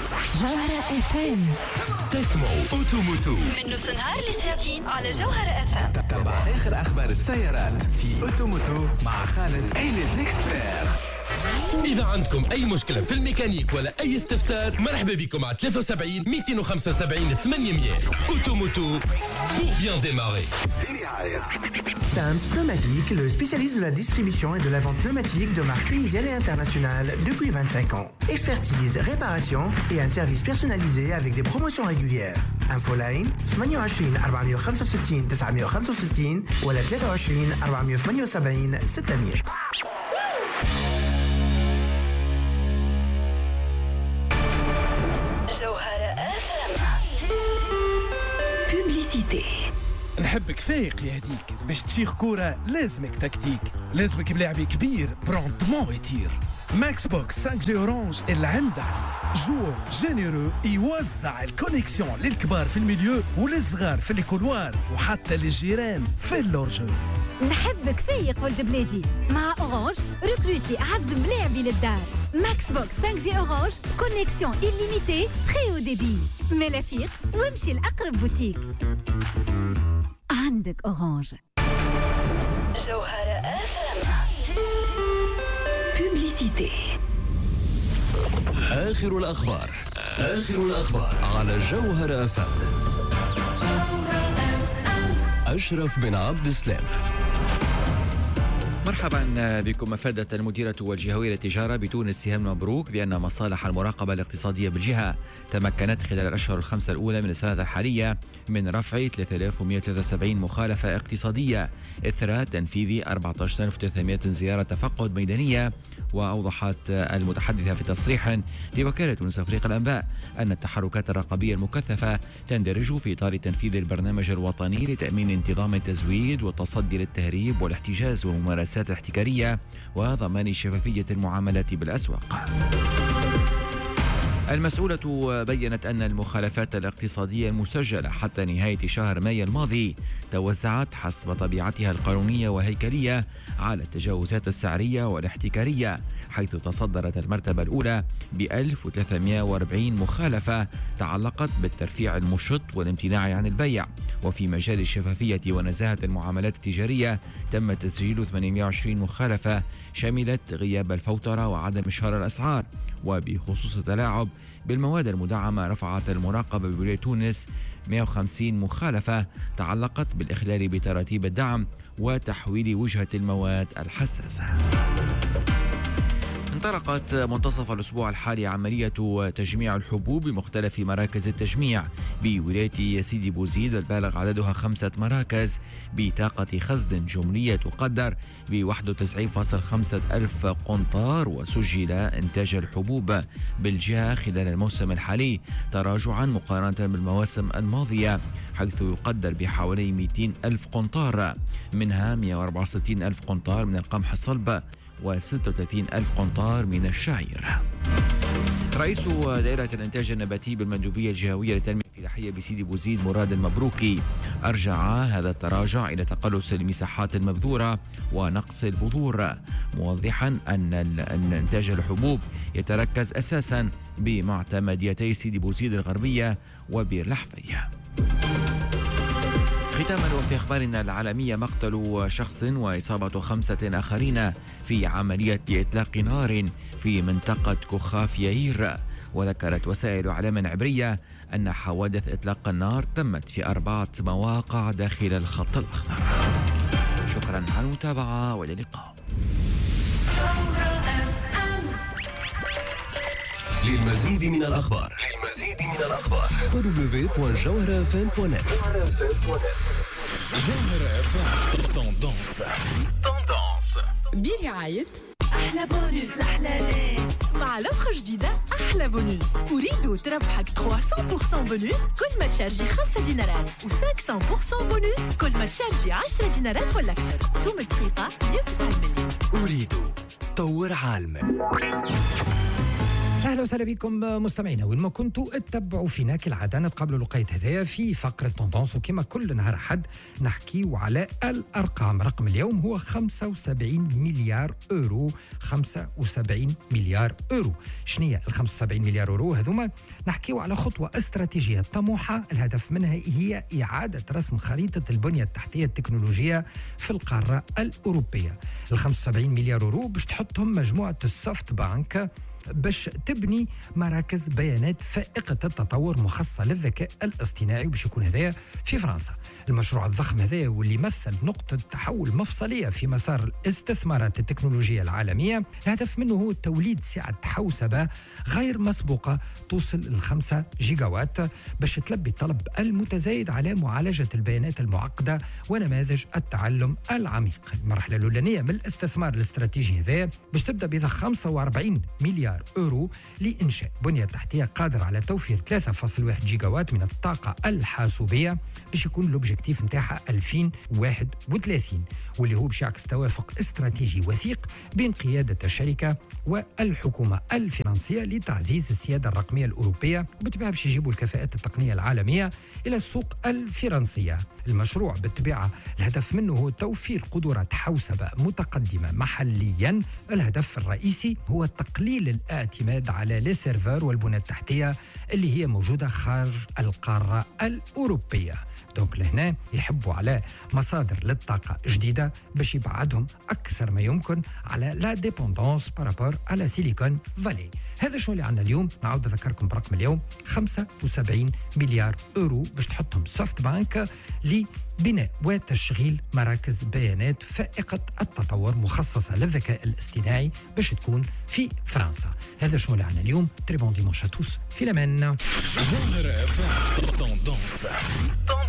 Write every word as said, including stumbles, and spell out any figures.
جوهرة اف ام. تسمعوا أوتوموتو من نص النهار لساعتين على جوهرة اف ام. تابع آخر أخبار السيارات في أوتوموتو مع خالد إينز إكسبير. إذا عندكم أي مشكلة في الميكانيك ولا أي استفسار مرحبا بكم على ثلاثة وسبعين مئتين وخمسة وسبعين ثمانمية. أوتوموتو pour bien démarrer. Sams Pneumatique, le spécialiste de la distribution et de la vente pneumatique de marques tunisiennes et internationales depuis vingt-cinq ans. Expertise, réparation et un service personnalisé avec des promotions régulières. Infoline ثمانية وعشرين أربعمية وخمسة وستين تسعمية وخمسة وستين ولا ثلاثة وعشرين أربعمية وثمانية وسبعين ستمية. نحبك فايق يا هديك باش تشيخ كورة لازمك تكتيك لازمك بلاعب كبير بروندمون يطير ماكس بوكس خمسة جي اورانج العند عليه جو جينيرو يوزع الكونيكسيون للكبار في الميليو وللصغار في الكولوار وحتى للجيران في اللورجو. نحبك فايق ولد بلادي مع اورانج ريكروتي اعز ملاعبي للدار. ماكس بوكس خمسة جي اورانج كونيكسيون إليميتي تري او ديبي ملافيق وامشي لأقرب بوتيك. عندك اورانج. جوهرة اف ام. بوبليسيتي. آخر الأخبار آخر الأخبار على جوهرة اف ام. أشرف بن عبد السلام. مرحبا بكم. أفادت المديرة والجهوية للتجارة بتونس سهام مبروك بأن مصالح المراقبة الاقتصادية بالجهة تمكنت خلال الأشهر الخمسة الأولى من السنة الحالية من رفع ثلاثة آلاف ومئة وثلاثة وسبعين مخالفة اقتصادية إثر تنفيذ أربعة عشر ألف وثلاثمئة زيارة تفقد ميدانية. وأوضحت المتحدثة في تصريح لوكالة تونس أفريق الأنباء أن التحركات الرقابية المكثفة تندرج في إطار تنفيذ البرنامج الوطني لتأمين انتظام التزويد والتصدي للتهريب والاحتجاز والممارسات الاحتكارية وضمان شفافية المعاملات بالأسواق. المسؤولة بيّنت أن المخالفات الاقتصادية المسجلة حتى نهاية شهر مايو الماضي توزعت حسب طبيعتها القانونية والهيكلية على التجاوزات السعرية والاحتكارية، حيث تصدرت المرتبة الأولى ب ألف وثلاثمئة وأربعين مخالفة تعلقت بالترفيع المشط والامتناع عن البيع. وفي مجال الشفافية ونزاهة المعاملات التجارية تم تسجيل ثمانمئة وعشرين مخالفة شملت غياب الفوترة وعدم إشهار الأسعار. وبخصوص التلاعب بالمواد المدعمة رفعت المراقبة بولاية تونس مئة وخمسين مخالفة تعلقت بالإخلال بتراتيب الدعم وتحويل وجهة المواد الحساسة. انطلقت منتصف الأسبوع الحالي عملية تجميع الحبوب بمختلف مراكز التجميع بولاية سيدي بوزيد البالغ عددها خمسة مراكز بطاقة خزن جملية تقدر ب واحد وتسعين فاصلة خمسة ألف قنطار. وسجل إنتاج الحبوب بالجهة خلال الموسم الحالي تراجعا مقارنة بالمواسم الماضية، حيث يقدر بحوالي مئتين ألف قنطار، منها مئة وأربعة وستين ألف قنطار من القمح الصلب وستة وثلاثين ألف قنطار من الشعير. رئيس دائرة الإنتاج النباتي بالمندوبية الجهوية للتنمية الفلاحية بسيدي بوزيد مراد المبروكي أرجع هذا التراجع إلى تقلص المساحات المبذورة ونقص البذور، موضحا أن إنتاج الحبوب يتركز أساسا بمعتمديتي سيدي بوزيد الغربية وبير لحفية. ختاما وفي أخبارنا العالمية، مقتل شخص وإصابة خمسة آخرين في عملية إطلاق نار في منطقة كخاف ياير. وذكرت وسائل إعلام عبرية أن حوادث إطلاق النار تمت في أربعة مواقع داخل الخط الأخضر. شكرا على المتابعة وإلى اللقاء. للمزيد من الأخبار للمزيد من الأخبار دبليو دبليو دوت جوهرة اف ام دوت نت. جوهرة اف ام توندونس توندونس برعاية أحلى بونوس لأحلى ناس مع لفخة جديدة أحلى بونوس. أريد تربحك ثلاثمئة بالمئة بونوس كل ما تشارجي خمسة دينارات و500 بالمئة بونوس كل ما تشارجي عشرة دينارات ولا أكثر. سوم دقيقة مئة وتسعين مليون. أريد طور عالمك. اهلا وسهلا بكم مستمعينا وين ما كنتوا اتبعوا فينا كالعاده. نتقابلوا لقيت هذايا في فقره توندونس وكما كل نهار حد نحكيو على الارقام. رقم اليوم هو خمسة وسبعين مليار اورو. خمسة وسبعين مليار اورو. شنو هي ال خمسة وسبعين مليار اورو هذوما؟ نحكيو على خطوه استراتيجيه طموحه الهدف منها هي اعاده رسم خريطه البنيه التحتيه التكنولوجيه في القاره الاوروبيه. ال خمسة وسبعين مليار اورو باش تحطهم مجموعه السوفت بانك باش تبني مراكز بيانات فائقة التطور مخصصة للذكاء الاصطناعي باش يكون هذايا في فرنسا. المشروع الضخم هذايا واللي يمثل نقطة تحول مفصلية في مسار الاستثمارات التكنولوجية العالمية. الهدف منه هو توليد سعة حوسبة غير مسبوقة توصل للخمسة جيجاوات باش تلبي الطلب المتزايد على معالجة البيانات المعقدة ونماذج التعلم العميق. المرحلة الأولانية من الاستثمار الاستراتيجي هذايا باش تبدأ بضخ خمسة وأربعين مليار اورو لإنشاء بنية تحتية قادرة على توفير ثلاثة فاصلة واحد جيجاوات من الطاقة الحاسوبية باش يكون الأوبجيكتيف نتاعها ألفين وواحد وثلاثين واللي هو باش يعكس توافق استراتيجي وثيق بين قيادة الشركة والحكومة الفرنسية لتعزيز السيادة الرقمية الأوروبية وبالطبيعة باش يجيبوا الكفاءات التقنية العالمية إلى السوق الفرنسية. المشروع بالطبيعة الهدف منه هو توفير قدرات حوسبة متقدمة محليا. الهدف الرئيسي هو تقليل الاعتماد على لي سيرفر والبنى التحتية اللي هي موجودة خارج القارة الأوروبية. دونك لهنا يحبوا على مصادر للطاقة جديدة باش يبعدهم أكثر ما يمكن على لا ديبوندونس بارابور على سيليكون فالي. هذا شو اللي عندنا اليوم. نعود أذكركم برقم اليوم خمسة وسبعين مليار أورو باش تحطهم سوفت بانك لبناء وتشغيل مراكز بيانات فائقة التطور مخصصة للذكاء الاصطناعي باش تكون في فرنسا. هذا شو اللي عندنا اليوم. تري بون ديمونش ا توس في الأمان.